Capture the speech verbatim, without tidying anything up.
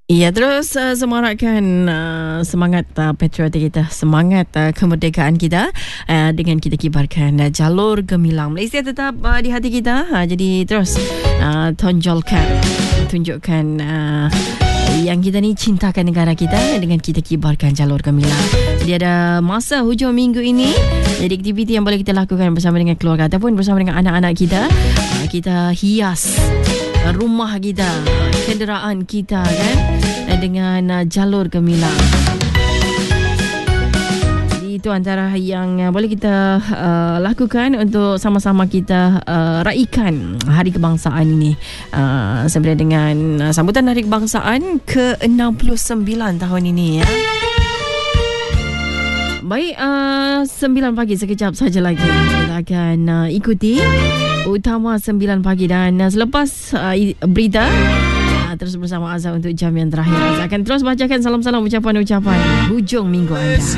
Ya, terus uh, semarakkan uh, semangat uh, patriotik kita, semangat uh, kemerdekaan kita uh, dengan kita kibarkan uh, jalur gemilang. Malaysia tetap uh, di hati kita. Uh, jadi terus uh, tonjolkan, tunjukkan uh, yang kita ni cintakan negara kita dengan kita kibarkan jalur gemilang. Jadi ada masa hujung minggu ini, jadi aktiviti yang boleh kita lakukan bersama dengan keluarga ataupun bersama dengan anak-anak kita. Uh, kita hias rumah kita, kenderaan kita kan, dengan uh, jalur gemilang. Jadi itu antara yang uh, boleh kita uh, lakukan untuk sama-sama kita uh, raikan Hari Kebangsaan ini uh, sembari dengan uh, sambutan Hari Kebangsaan ke enam puluh sembilan tahun ini ya. Baik, uh, sembilan pagi sekejap saja lagi kita akan uh, ikuti Utama sembilan pagi dan uh, selepas uh, berita uh, terus bersama Azhar untuk jam yang terakhir. Azhar akan terus bacakan salam-salam ucapan-ucapan hujung minggu anda.